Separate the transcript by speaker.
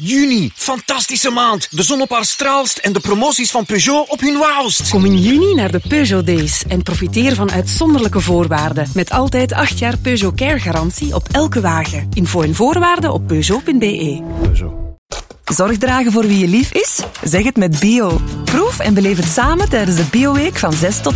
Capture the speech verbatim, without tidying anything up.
Speaker 1: Juni, fantastische maand. De zon op haar straalst en de promoties van Peugeot op hun wauwst.
Speaker 2: Kom in juni naar de Peugeot Days en profiteer van uitzonderlijke voorwaarden. Met altijd acht jaar Peugeot Care garantie op elke wagen. Info en voorwaarden op peugeot punt b e.
Speaker 1: Peugeot.
Speaker 3: Zorg dragen voor wie je lief is? Zeg het met Bio. Proef en beleef het samen tijdens de Bioweek van zes tot